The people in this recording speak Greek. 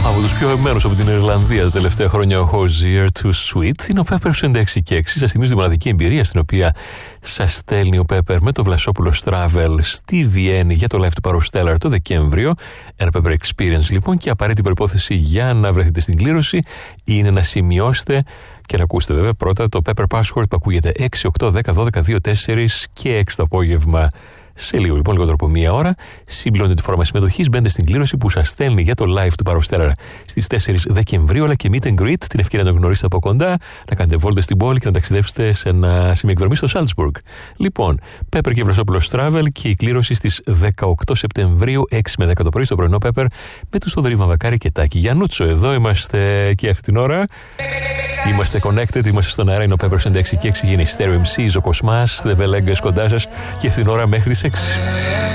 Από τους πιο αγαπημένους από την Ιρλανδία τα τελευταία χρόνια, ο Hozier Too Sweet είναι ο Pepper 96 και 6. Σας θυμίζω τη μοναδική εμπειρία στην οποία σας στέλνει ο Pepper με το Βλασόπουλος Travel στη Βιέννη για το live του Paroustellar το Δεκέμβριο. Ένα Pepper Experience λοιπόν, και απαραίτητη προϋπόθεση για να βρεθείτε στην κλήρωση είναι να σημειώσετε και να ακούσετε βέβαια πρώτα το Pepper Password που ακούγεται 6, 8, 10, 12, 2, 4 και 6 το απόγευμα. Σε λίγο λοιπόν, λιγότερο από μία ώρα, συμπληρώνετε τη φόρμα συμμετοχής, μπαίνετε στην κλήρωση που σας στέλνει για το live του Paroustellar στις 4 Δεκεμβρίου, αλλά και meet and greet, την ευκαιρία να τον γνωρίσετε από κοντά, να κάνετε βόλτες στην πόλη και να ταξιδέψετε σε ένα σημείο εκδρομή στο Salzburg. Λοιπόν, Pepper και Βλασόπουλος Travel και η κλήρωση στις 18 Σεπτεμβρίου, 6 με 10 το πρωί, στο πρωινό Pepper, με τους Θοδωρή Βαμβακάρη και Τάκη Γιαννούτσο. Εδώ είμαστε και αυτή την ώρα. Είμαστε connected, είμαστε στον αέρα, είναι ο Pepper 96 και 6, γίνει Stereo MC, ο Κοσμάς, The Velegas κοντά σας και αυτή την ώρα μέχρι τις 6.